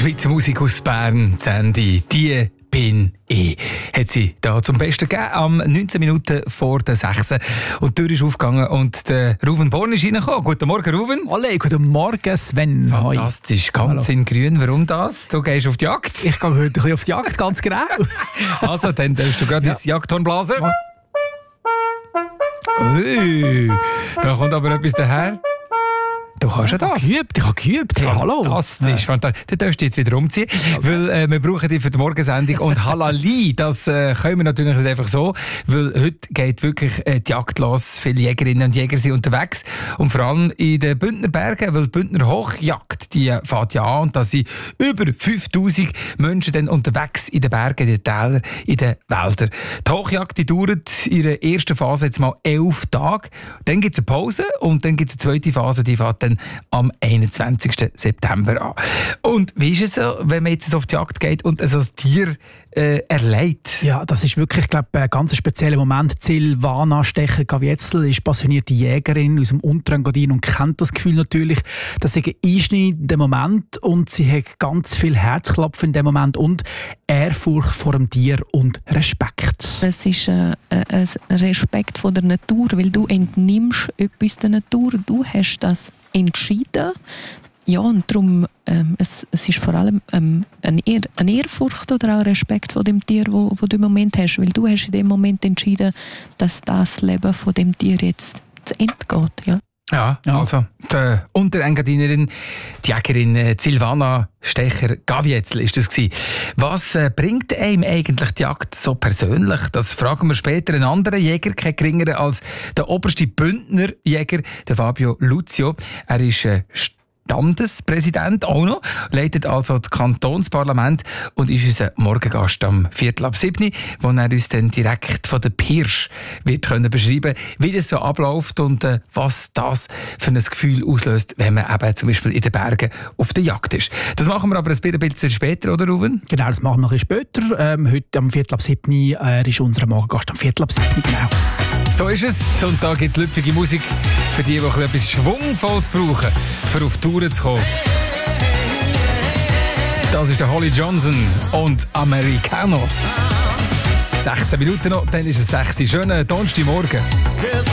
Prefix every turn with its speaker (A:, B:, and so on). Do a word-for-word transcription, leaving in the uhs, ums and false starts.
A: Schweizer Musik aus Bern, Sandy, die bin ich. Hat sie da zum Besten gegeben, am neunzehn Minuten vor der sechs. Und die Tür ist aufgegangen und der Ruven Born ist reingekommen. Guten Morgen, Ruven.
B: Alle, guten Morgen, Sven.
A: Fantastisch, ganz Hallo. In grün. Warum das? Du gehst auf die Jagd?
B: Ich gehe heute ein bisschen auf die Jagd, ganz genau.
A: Also, dann darfst du gerade ja. ins Jagdhorn blasen. Ui, da kommt aber etwas daher. Du kannst ja das.
B: Geübt, ich habe geübt. Hey, hallo.
A: Fantastisch, ja. fantastisch. Dann darfst du jetzt wieder umziehen, okay. weil äh, wir brauchen dich für die Morgensendung. Und Halali, das äh, können wir natürlich nicht einfach so, weil heute geht wirklich äh, die Jagd los. Viele Jägerinnen und Jäger sind unterwegs. Und vor allem in den Bündner Bergen, weil die Bündner Hochjagd, die fährt ja an. Und da sind über fünftausend Menschen dann unterwegs in den Bergen, in den Tälern, in den Wäldern. Die Hochjagd die dauert in der ersten Phase jetzt mal elf Tage. Dann gibt es eine Pause und dann gibt es eine zweite Phase, die fährt dann am einundzwanzigsten September an. Und wie ist es so, wenn man jetzt auf die Jagd geht und so ein Tier äh, erleidet?
B: Ja, das ist wirklich, glaube ich, ein ganz spezieller Moment. Silvana Stecher-Gavietzel ist passionierte Jägerin aus dem Unterengadin und kennt das Gefühl natürlich. Das ist ein einschneidender Moment und sie hat ganz viel Herzklopfen in dem Moment und Ehrfurcht vor dem Tier und Respekt.
C: Es ist äh, ein Respekt vor der Natur, weil du entnimmst etwas der Natur. Du hast das entschieden. Ja, und darum, ähm, es, es ist vor allem ähm, eine, Ehr, eine Ehrfurcht oder auch Respekt vor dem Tier, wo, wo du im Moment hast, weil du hast in dem Moment entschieden, dass das Leben von dem Tier jetzt zu Ende geht. Ja.
A: Ja, also die Unterengadinerin, die Jägerin äh, Silvana Stecher-Gavietzel ist das gewesen. Was äh, bringt einem eigentlich die Jagd so persönlich? Das fragen wir später einen anderen Jäger, kein geringerer als der oberste Bündner Jäger, der Fabio Lucio. Er ist äh, Standespräsident auch noch, leitet also das Kantonsparlament und ist unser Morgengast am Viertel ab sieben, wo er uns dann direkt von der Pirsch wird können beschreiben, wie das so abläuft und äh, was das für ein Gefühl auslöst, wenn man eben zum Beispiel in den Bergen auf der Jagd ist. Das machen wir aber ein bisschen später, oder Ruven?
B: Genau, das machen wir ein bisschen später. Ähm, heute am Viertel ab sieben äh, ist unser Morgengast am Viertel ab sieben, genau.
A: So ist es. Und da gibt es lüpfige Musik für die, die etwas Schwungvolles brauchen, für auf Touren zu kommen. Das ist der Holly Johnson und Americanos. sechzehn Minuten noch, dann ist es sechs. Schönen Donnerstagmorgen.